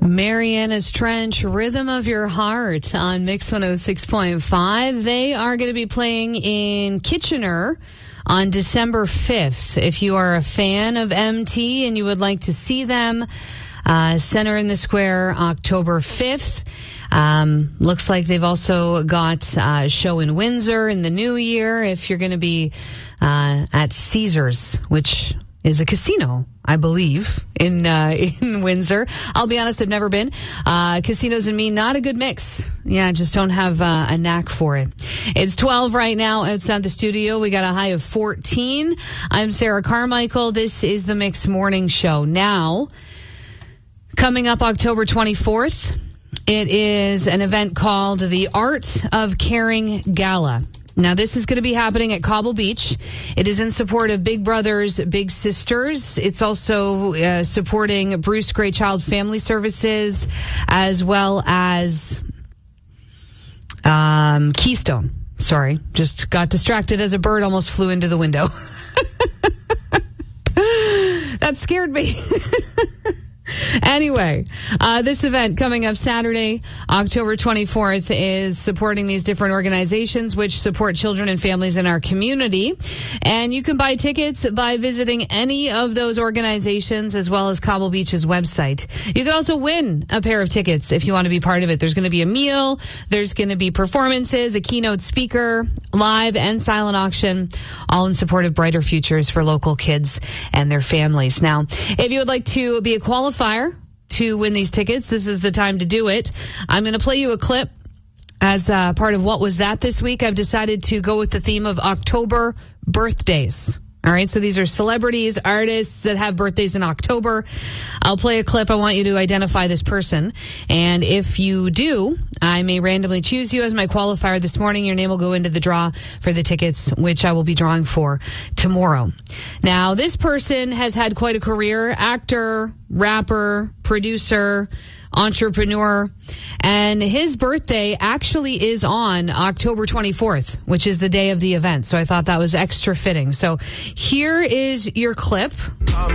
Mariana's Trench, Rhythm of Your Heart on Mix 106.5. They are going to be playing in Kitchener on December 5th. If you are a fan of MT and you would like to see them, Center in the Square, October 5th. Looks like they've also got a show in Windsor in the new year if you're going to be at Caesars, which is a casino, I believe, in Windsor. I'll be honest, I've never been. Casinos and me, not a good mix. Yeah, I just don't have a knack for it. It's 12 right now outside the studio. We got a high of 14. I'm Sarah Carmichael. This is the Mix Morning Show. Now, coming up October 24th, it is an event called the Art of Caring Gala. Now, this is going to be happening at Cobble Beach. It is in support of Big Brothers Big Sisters. It's also supporting Bruce Grey Child Family Services, as well as Keystone. Sorry, just got distracted as a bird almost flew into the window. That scared me. Anyway, this event coming up Saturday, October 24th, is supporting these different organizations which support children and families in our community. And you can buy tickets by visiting any of those organizations as well as Cobble Beach's website. You can also win a pair of tickets if you want to be part of it. There's going to be a meal, there's going to be performances, a keynote speaker, live and silent auction, all in support of brighter futures for local kids and their families. Now, if you would like to be a qualifier to win these tickets, this is the time to do it. I'm going to play you a clip as part of What Was That this week. I've decided to go with the theme of October birthdays. All right, so these are celebrities, artists that have birthdays in October. I'll play a clip. I want you to identify this person. And if you do, I may randomly choose you as my qualifier this morning. Your name will go into the draw for the tickets, which I will be drawing for tomorrow. Now, this person has had quite a career: actor, rapper, producer, entrepreneur, and his birthday actually is on October 24th, which is the day of the event. So I thought that was extra fitting. So here is your clip.